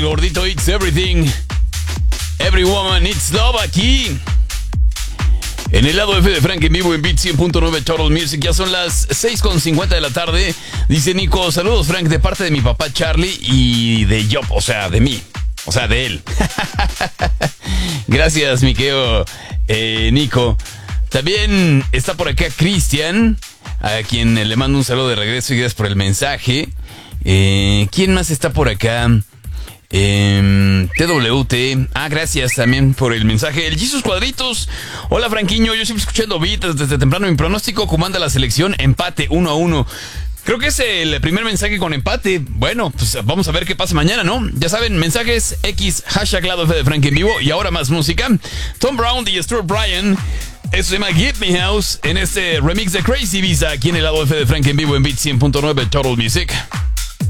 gordito It's Everything. Every woman needs love aquí. En el lado F de Frank en vivo en Beat 100.9 Total Music. Ya son las 6:50 de la tarde. Dice Nico, saludos Frank de parte de mi papá Charlie y de Job, o sea, de mí. O sea, de él. Gracias, Miqueo, Nico. También está por acá Cristian, a quien le mando un saludo de regreso y gracias por el mensaje. ¿Quién más está por acá? TWT. Gracias también por el mensaje. El Jesus Cuadritos. Hola Franquiño, yo siempre escuchando Beat desde temprano. Mi pronóstico comanda la selección empate 1-1. Creo que es el primer mensaje con empate. Bueno, pues vamos a ver qué pasa mañana, ¿no? Ya saben, mensajes X, hashtag lado F de Frank en vivo. Y ahora más música. Tom Brown y Stuart Bryan. Eso se llama Give Me House en este remix de Crazy Visa aquí en el lado F de Frank en vivo en Beat 100.9 Total Music.